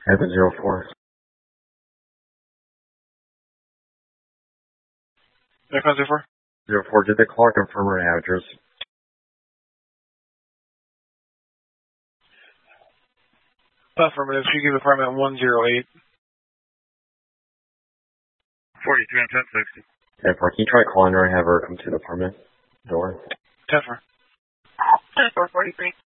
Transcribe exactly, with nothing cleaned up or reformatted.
Evan zero four. Echo zero four. Zero four, did the caller confirm her address? Affirmative. She gave apartment one zero eight. forty-three on ten sixty. ten four, can you try calling her and have her come to the apartment door? ten four. ten four forty-three.